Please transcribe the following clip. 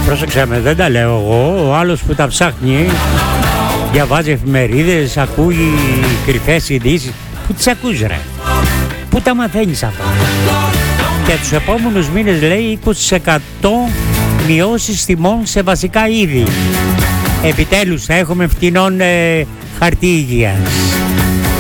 Πρόσεξε με, δεν τα λέω εγώ. Ο άλλος που τα ψάχνει, διαβάζει εφημερίδες, ακούει κρυφές ειδήσεις. Πού τις ακούς ρε? Πού τα μαθαίνεις αυτά? Και τους επόμενους μήνες λέει 20% μειώσεις τιμών σε βασικά είδη. Επιτέλους θα έχουμε φτηνών χαρτί υγείας.